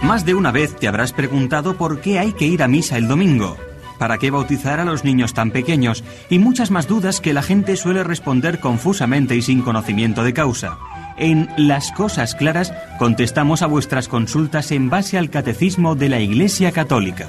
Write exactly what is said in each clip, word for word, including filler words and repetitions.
Más de una vez te habrás preguntado por qué hay que ir a misa el domingo, para qué bautizar a los niños tan pequeños y muchas más dudas que la gente suele responder confusamente y sin conocimiento de causa. En Las Cosas Claras contestamos a vuestras consultas en base al Catecismo de la Iglesia Católica.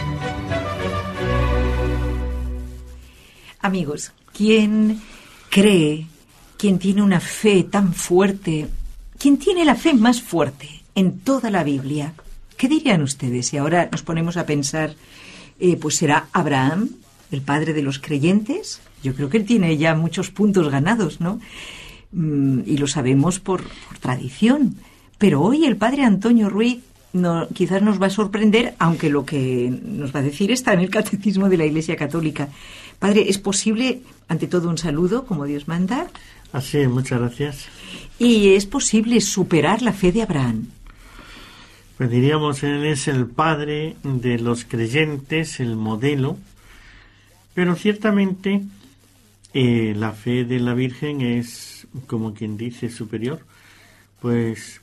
Amigos, ¿quién cree, quién tiene una fe tan fuerte, quién tiene la fe más fuerte en toda la Biblia? ¿Qué dirían ustedes si ahora nos ponemos a pensar, eh, pues será Abraham, el padre de los creyentes? Yo creo que él tiene ya muchos puntos ganados, ¿no? Mm, y lo sabemos por, por tradición. Pero hoy el padre Antonio Ruiz no, quizás nos va a sorprender, aunque lo que nos va a decir está en el Catecismo de la Iglesia Católica. Padre, ¿es posible, ante todo, un saludo, como Dios manda? Así es, muchas gracias. ¿Y es posible superar la fe de Abraham? Pues diríamos, él es el padre de los creyentes, el modelo, pero ciertamente eh, la fe de la Virgen es, como quien dice, superior, pues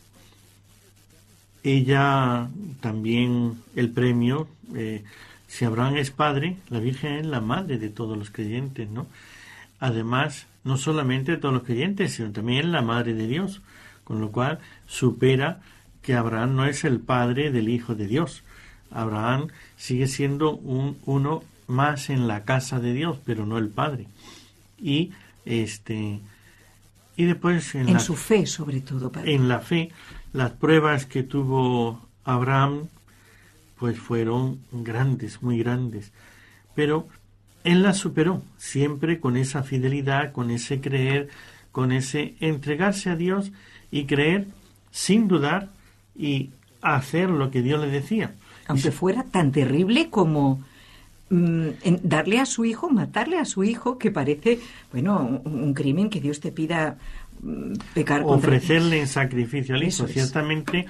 ella también, el premio, eh, si Abraham es padre, la Virgen es la madre de todos los creyentes, ¿no? Además, no solamente de todos los creyentes, sino también es la madre de Dios, con lo cual supera que Abraham no es el padre del Hijo de Dios. Abraham sigue siendo un, uno más en la casa de Dios, pero no el padre. Y este y después en, en la, su fe, sobre todo, padre. En la fe, las pruebas que tuvo Abraham, pues fueron grandes, muy grandes. Pero él las superó, siempre con esa fidelidad, con ese creer, con ese entregarse a Dios y creer sin dudar y hacer lo que Dios le decía. Aunque fuera tan terrible como mm, en darle a su hijo, matarle a su hijo, que parece, bueno, un, un crimen que Dios te pida mm, pecar contra... Ofrecerle en sacrificio al hijo. Ciertamente,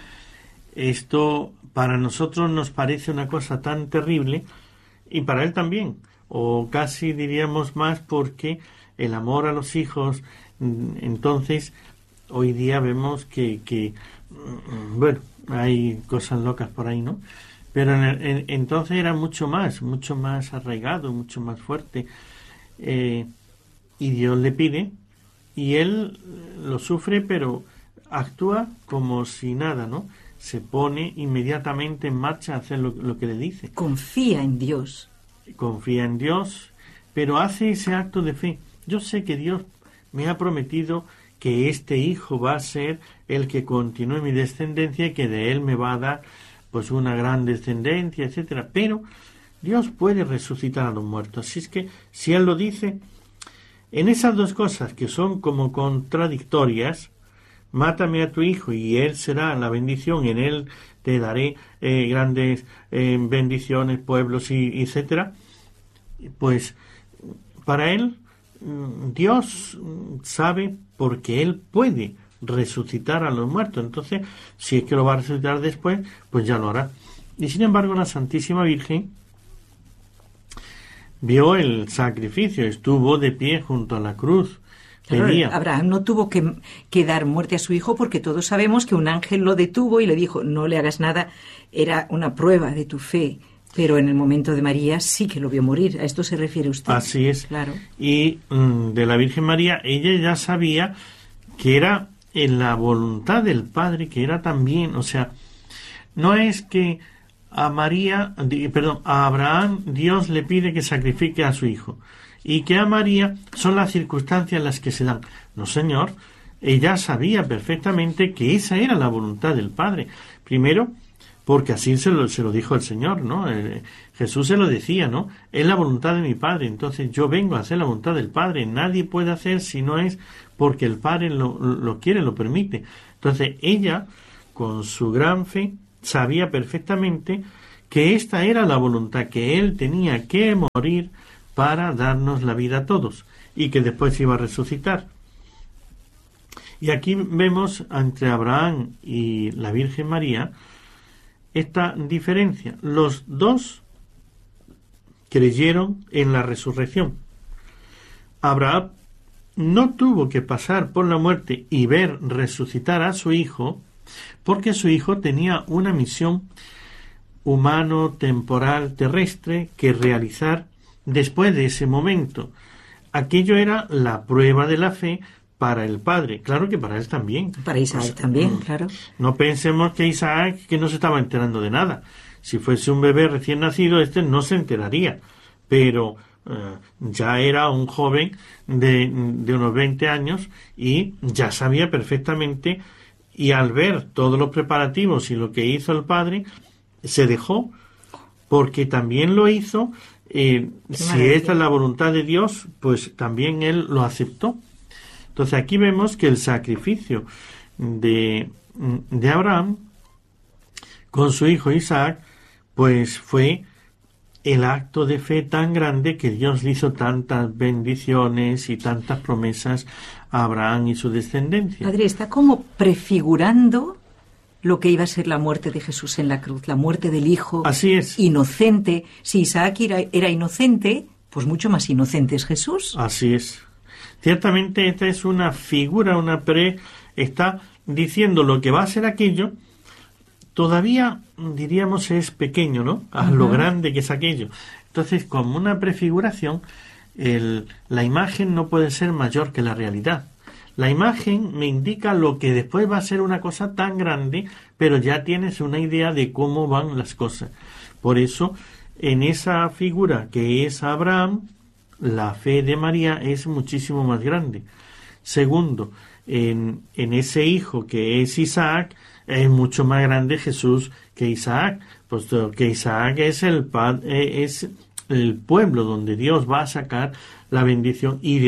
esto para nosotros nos parece una cosa tan terrible, y para él también, o casi diríamos más, porque el amor a los hijos, entonces, hoy día vemos que, que bueno, hay cosas locas por ahí, ¿no? Pero en el, en, entonces era mucho más, mucho más arraigado, mucho más fuerte. Eh, y Dios le pide, y él lo sufre, pero actúa como si nada, ¿no? Se pone inmediatamente en marcha a hacer lo, lo que le dice. Confía en Dios. Confía en Dios, pero hace ese acto de fe. Yo sé que Dios me ha prometido que este hijo va a ser el que continúe mi descendencia y que de él me va a dar pues una gran descendencia, etcétera. Pero Dios puede resucitar a los muertos. Así es que si él lo dice, en esas dos cosas que son como contradictorias, mátame a tu hijo y él será la bendición, en él te daré eh, grandes eh, bendiciones, pueblos, y etcétera. Pues para él Dios sabe, porque él puede resucitar a los muertos. Entonces, si es que lo va a resucitar después, pues ya lo hará. Y sin embargo, la Santísima Virgen vio el sacrificio, estuvo de pie junto a la cruz. Claro, pedía. Abraham no tuvo que, que dar muerte a su hijo, porque todos sabemos que un ángel lo detuvo y le dijo, no le hagas nada, era una prueba de tu fe. Pero en el momento de María sí que lo vio morir. ¿A esto se refiere usted? Así es. Claro. Y mm, de la Virgen María, ella ya sabía que era en la voluntad del Padre, que era también, o sea, no es que a María, perdón, a Abraham Dios le pide que sacrifique a su hijo, y que a María son las circunstancias las que se dan. No, señor, ella sabía perfectamente que esa era la voluntad del Padre. Primero, porque así se lo, se lo dijo el Señor, ¿no? Eh, Jesús se lo decía, ¿no? Es la voluntad de mi Padre, entonces yo vengo a hacer la voluntad del Padre. Nadie puede hacer si no es porque el Padre lo, lo quiere, lo permite. Entonces ella, con su gran fe, sabía perfectamente que esta era la voluntad, que Él tenía que morir para darnos la vida a todos, y que después iba a resucitar. Y aquí vemos entre Abraham y la Virgen María esta diferencia. Los dos creyeron en la resurrección. Abraham no tuvo que pasar por la muerte y ver resucitar a su hijo, porque su hijo tenía una misión humano, temporal, terrestre, que realizar después de ese momento. Aquello era la prueba de la fe para el padre, claro que para él también. Para Isaac, o sea, también, claro. No pensemos que Isaac que no se estaba enterando de nada. Si fuese un bebé recién nacido, este no se enteraría, pero eh, ya era un joven de, de unos veinte años y ya sabía perfectamente, y al ver todos los preparativos y lo que hizo el padre, se dejó, porque también lo hizo. Eh, si esta es la voluntad de Dios, pues también él lo aceptó. Entonces aquí vemos que el sacrificio de, de Abraham con su hijo Isaac, pues fue el acto de fe tan grande que Dios le hizo tantas bendiciones y tantas promesas a Abraham y su descendencia. Padre, está como prefigurando lo que iba a ser la muerte de Jesús en la cruz, la muerte del hijo. Así es. Inocente. Si Isaac era, era inocente, pues mucho más inocente es Jesús. Así es. Ciertamente esta es una figura, una pre... Está diciendo lo que va a ser aquello. Todavía, diríamos, es pequeño, ¿no? A uh-huh. lo grande que es aquello. Entonces, como una prefiguración, el, la imagen no puede ser mayor que la realidad. La imagen me indica lo que después va a ser una cosa tan grande, pero ya tienes una idea de cómo van las cosas. Por eso, en esa figura que es Abraham, la fe de María es muchísimo más grande. Segundo, en, en ese hijo que es Isaac, es mucho más grande Jesús que Isaac, puesto que Isaac es el, es el pueblo donde Dios va a sacar la bendición y de